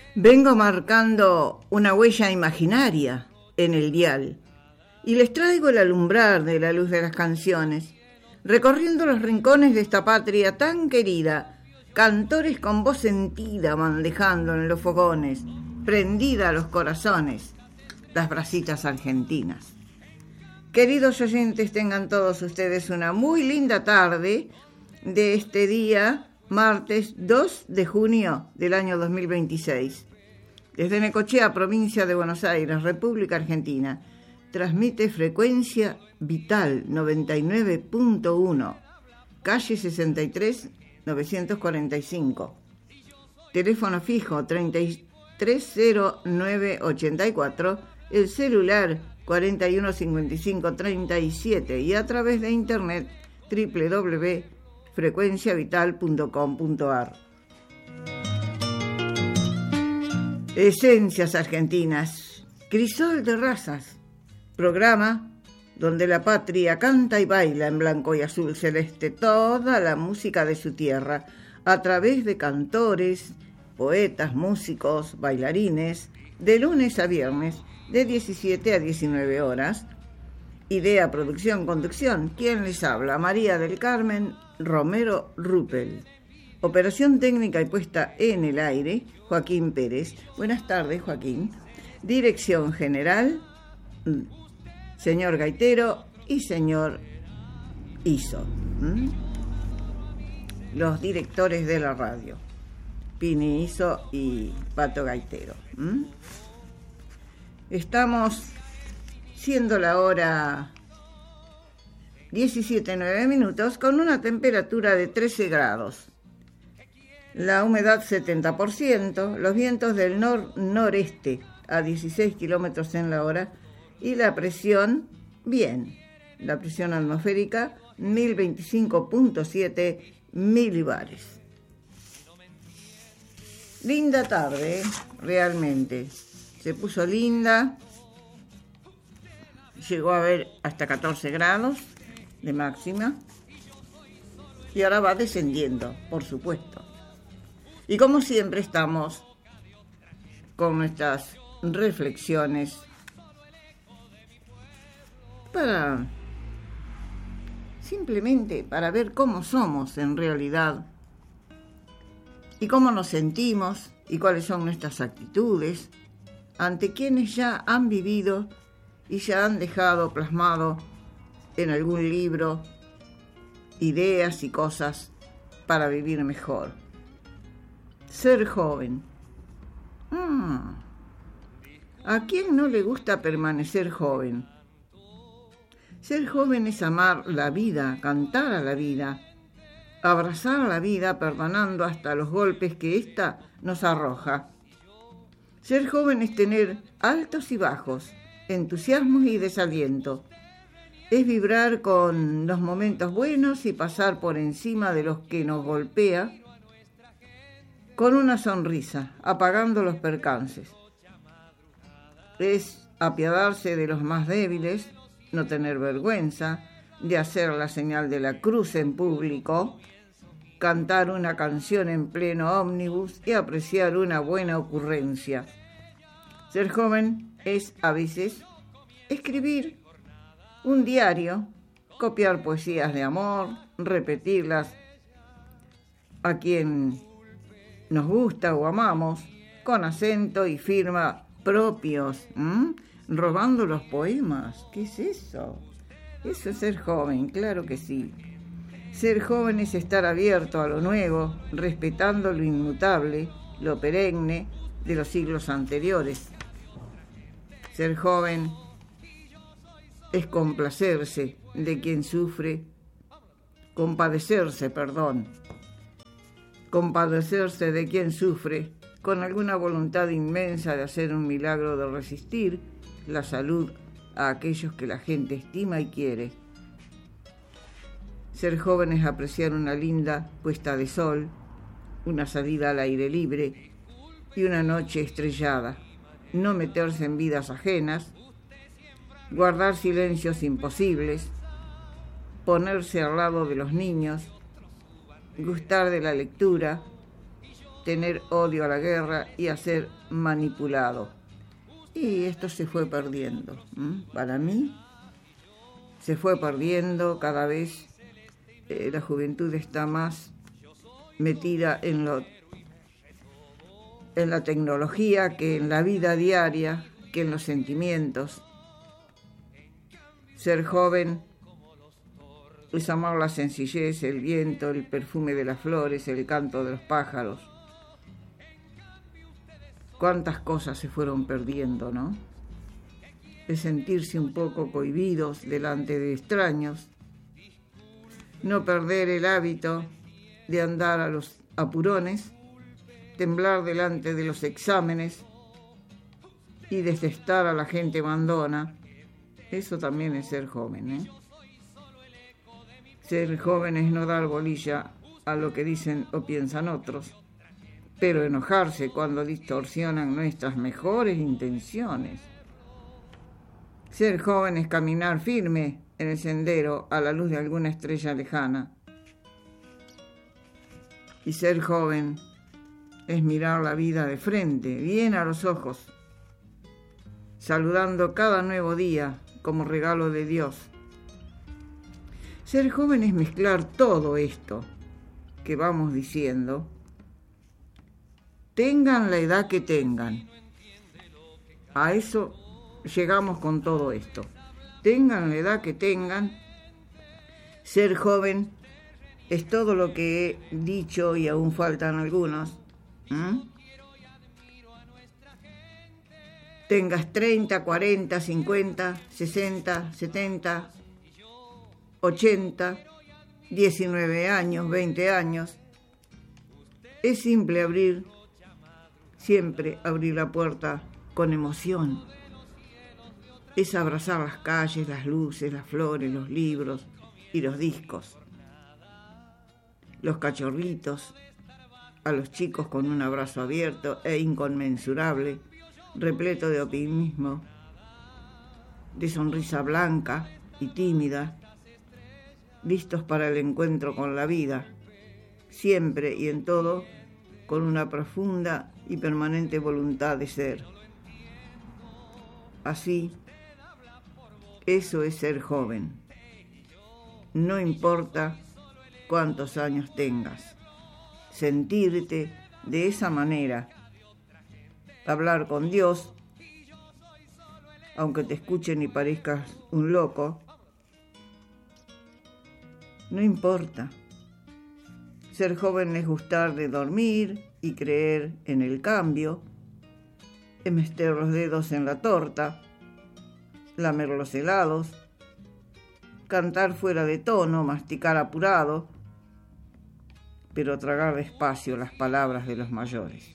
Vengo marcando una huella imaginaria en el dial y les traigo el alumbrar de la luz de las canciones, recorriendo los rincones de esta patria tan querida, cantores con voz sentida bandejando en los fogones, prendida a los corazones, las brasitas argentinas. Queridos oyentes, tengan todos ustedes una muy linda tarde de este día, martes 2 de junio del año 2026. Desde Necochea, provincia de Buenos Aires, República Argentina, transmite Frecuencia Vital 99.1, calle 63, 945. Teléfono fijo 330984, el celular 415537 y a través de internet www.frecuenciavital.com.ar. Esencias argentinas, crisol de razas, programa donde la patria canta y baila en blanco y azul celeste toda la música de su tierra a través de cantores, poetas, músicos, bailarines, de lunes a viernes de 17 a 19 horas. Idea, producción, conducción, ¿quién les habla? María del Carmen Romero Ruppel. Operación técnica y puesta en el aire, Joaquín Pérez. Buenas tardes, Joaquín. Dirección general, señor Gaitero y señor Iso. Los directores de la radio, Pini Iso y Pato Gaitero. Estamos siendo la hora 17:09 con una temperatura de 13 grados. La humedad 70%, los vientos del noreste a 16 kilómetros en la hora y la presión, bien, la presión atmosférica 1025.7 milibares. Linda tarde, realmente. Se puso linda, llegó a haber hasta 14 grados de máxima y ahora va descendiendo, por supuesto. Y como siempre estamos con nuestras reflexiones simplemente para ver cómo somos en realidad y cómo nos sentimos y cuáles son nuestras actitudes ante quienes ya han vivido y ya han dejado plasmado en algún libro ideas y cosas para vivir mejor. Ser joven. ¿A quién no le gusta permanecer joven? Ser joven es amar la vida, cantar a la vida, abrazar a la vida perdonando hasta los golpes que ésta nos arroja. Ser joven es tener altos y bajos, entusiasmos y desaliento. Es vibrar con los momentos buenos y pasar por encima de los que nos golpea con una sonrisa, apagando los percances. Es apiadarse de los más débiles, no tener vergüenza de hacer la señal de la cruz en público, cantar una canción en pleno ómnibus y apreciar una buena ocurrencia. Ser joven es, a veces, escribir un diario, copiar poesías de amor, repetirlas a quien nos gusta o amamos, con acento y firma propios, robando los poemas. ¿Qué es eso? Eso es ser joven, claro que sí. Ser joven es estar abierto a lo nuevo, respetando lo inmutable, lo perenne de los siglos anteriores. Ser joven es complacerse de quien sufre, compadecerse de quien sufre, con alguna voluntad inmensa de hacer un milagro de resistir la salud a aquellos que la gente estima y quiere. Ser joven es apreciar una linda puesta de sol, una salida al aire libre y una noche estrellada, no meterse en vidas ajenas, guardar silencios imposibles, ponerse al lado de los niños, gustar de la lectura, tener odio a la guerra y a ser manipulado. Y esto se fue perdiendo. Para mí, se fue perdiendo cada vez. La juventud está más metida en la tecnología que en la vida diaria, que en los sentimientos. Ser joven es amar la sencillez, el viento, el perfume de las flores, el canto de los pájaros. Cuántas cosas se fueron perdiendo, ¿no? El sentirse un poco cohibidos delante de extraños. No perder el hábito de andar a los apurones, temblar delante de los exámenes y detestar a la gente mandona. Eso también es ser joven, ¿eh? Ser joven es no dar bolilla a lo que dicen o piensan otros, pero enojarse cuando distorsionan nuestras mejores intenciones. Ser joven es caminar firme en el sendero a la luz de alguna estrella lejana. Y ser joven es mirar la vida de frente, bien a los ojos, saludando cada nuevo día como regalo de Dios. Ser joven es mezclar todo esto que vamos diciendo, tengan la edad que tengan. A eso llegamos con todo esto. Tengan la edad que tengan. Ser joven es todo lo que he dicho y aún faltan algunos. Tengas 30, 40, 50, 60, 70, 80, 19 años, 20 años. Es simple siempre abrir la puerta con emoción. Es abrazar las calles, las luces, las flores, los libros y los discos. Los cachorritos, a los chicos con un abrazo abierto e inconmensurable, repleto de optimismo, de sonrisa blanca y tímida, listos para el encuentro con la vida, siempre y en todo, con una profunda y permanente voluntad de ser. Así, eso es ser joven. No importa cuántos años tengas, sentirte de esa manera, hablar con Dios, aunque te escuchen y parezcas un loco, no importa. Ser joven es gustar de dormir y creer en el cambio, es meter los dedos en la torta, lamer los helados, cantar fuera de tono, masticar apurado, pero tragar despacio las palabras de los mayores.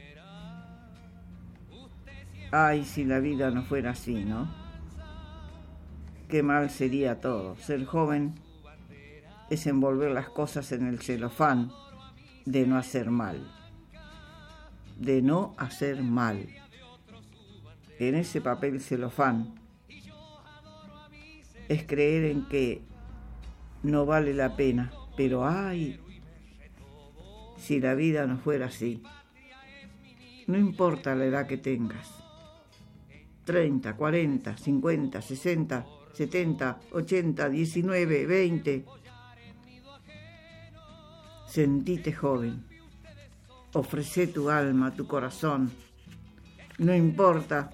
Ay, si la vida no fuera así, ¿no? Qué mal sería todo. Ser joven es envolver las cosas en el celofán de no hacer mal. De no hacer mal. En ese papel celofán es creer en que no vale la pena, pero ay, si la vida no fuera así. No importa la edad que tengas, 30, 40, 50, 60, 70, 80, 19, 20. Sentite joven, ofrece tu alma, tu corazón. No importa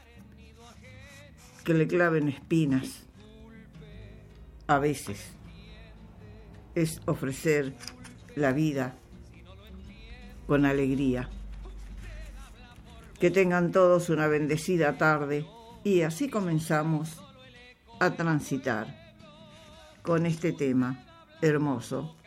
que le claven espinas. A veces es ofrecer la vida con alegría. Que tengan todos una bendecida tarde y así comenzamos a transitar con este tema hermoso